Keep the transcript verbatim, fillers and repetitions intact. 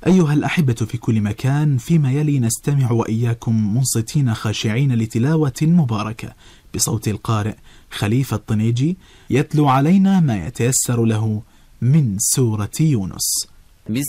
أيها الأحبة في كل مكان، فيما يلي نستمع وإياكم منصتين خاشعين لتلاوة مباركة بصوت القارئ خليفة الطنيجي يتلو علينا ما يتيسر له من سورة يونس.